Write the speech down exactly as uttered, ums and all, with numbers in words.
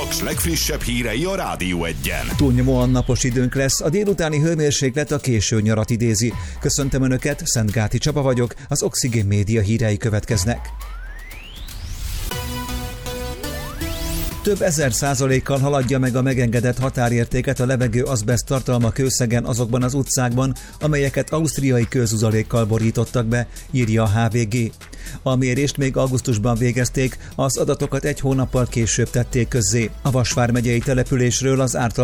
Paks legfrissebb hírei a Rádió Egyen. Túlnyomóan napos időnk lesz, a délutáni hőmérséklet a késő nyarat idézi. Köszöntöm Önöket, Szentgáti Csaba vagyok, az Oxigén Média hírei következnek. Több ezer százalékkal haladja meg a megengedett határértéket a levegő azbeszt tartalma Kőszegen azokban az utcákban, amelyeket ausztriai kőzuzalékkal borítottak be, írja a há vé gé. A mérést még augusztusban végezték, az adatokat egy hónappal később tették közzé. A Vas vármegyei településről az ártalmas